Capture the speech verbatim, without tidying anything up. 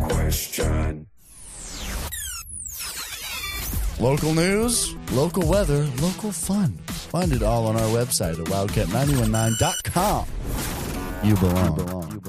question. Local news, local weather, local fun. Find it all on our website at wildcat nine one nine dot com. You belong. You belong.